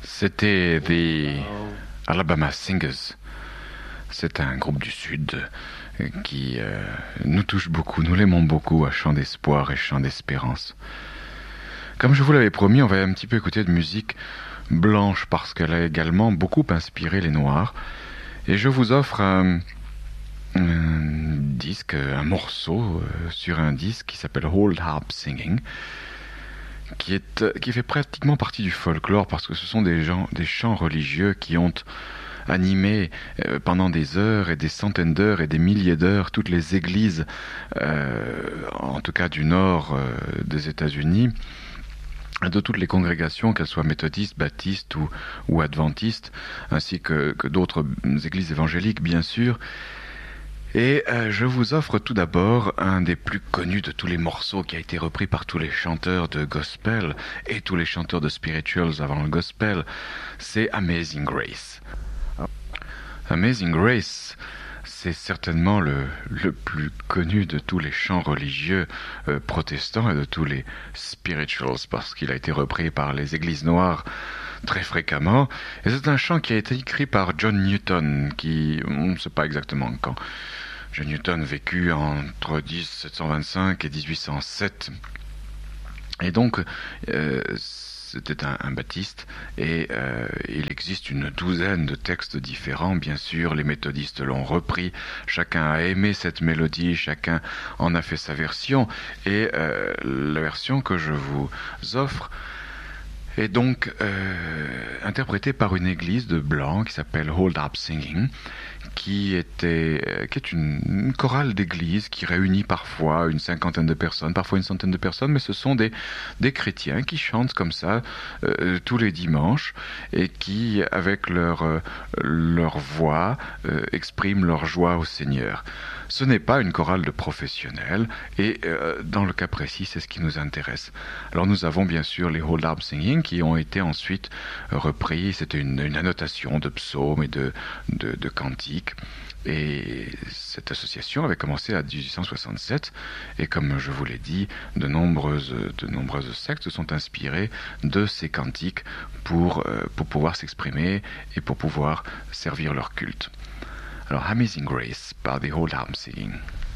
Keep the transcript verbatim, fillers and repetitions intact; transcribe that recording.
C'était The Alabama Singers. C'est un groupe du Sud euh, qui euh, nous touche beaucoup, nous l'aimons beaucoup à Chant d'espoir et Chant d'espérance. Comme je vous l'avais promis, on va un petit peu écouter de musique blanche parce qu'elle a également beaucoup inspiré les Noirs. Et je vous offre un, un disque, un morceau euh, sur un disque qui s'appelle Old Harp Singing, qui, est, qui fait pratiquement partie du folklore parce que ce sont des, gens, des chants religieux qui ont animé euh, pendant des heures et des centaines d'heures et des milliers d'heures toutes les églises, euh, en tout cas du nord euh, des États-Unis, de toutes les congrégations, qu'elles soient méthodistes, baptistes ou, ou adventistes, ainsi que, que d'autres églises évangéliques, bien sûr. Et euh, je vous offre tout d'abord un des plus connus de tous les morceaux qui a été repris par tous les chanteurs de gospel et tous les chanteurs de spirituals avant le gospel, c'est Amazing Grace. Amazing Grace, c'est certainement le, le plus connu de tous les chants religieux euh, protestants et de tous les spirituals parce qu'il a été repris par les églises noires très fréquemment. Et c'est un chant qui a été écrit par John Newton, qui, on ne sait pas exactement quand. John Newton vécut entre dix-sept cent vingt-cinq et dix-huit cent sept. Et donc, euh, c'était un, un baptiste, et euh, il existe une douzaine de textes différents, bien sûr, les méthodistes l'ont repris, chacun a aimé cette mélodie, chacun en a fait sa version, et euh, la version que je vous offre est donc euh, interprétée par une église de blancs qui s'appelle Old Harp Singing, qui était, qui est une, une chorale d'église qui réunit parfois une cinquantaine de personnes, parfois une centaine de personnes, mais ce sont des, des chrétiens qui chantent comme ça euh, tous les dimanches et qui, avec leur, euh, leur voix, euh, expriment leur joie au Seigneur. Ce n'est pas une chorale de professionnels et euh, dans le cas précis, c'est ce qui nous intéresse. Alors nous avons bien sûr les Old Harp Singing qui ont été ensuite repris. C'était une, une annotation de psaumes et de, de, de cantiques. Et cette association avait commencé à dix-huit cent soixante-sept et comme je vous l'ai dit, de nombreuses, de nombreuses sectes sont inspirées de ces cantiques pour, euh, pour pouvoir s'exprimer et pour pouvoir servir leur culte. Alors, Amazing Grace par The Old Harp Singing.